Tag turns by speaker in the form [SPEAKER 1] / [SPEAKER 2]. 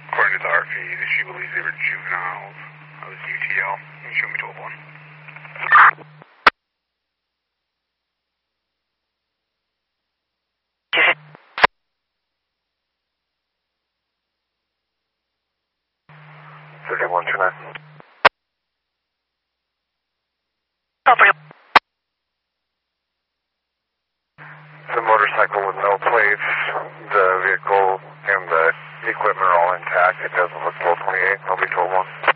[SPEAKER 1] According to the RP, she believes they were juveniles. I was UTL. Can you show me 12-1?
[SPEAKER 2] The motorcycle with no plates, the vehicle and the equipment are all intact. It doesn't look 1228. I'll be told one.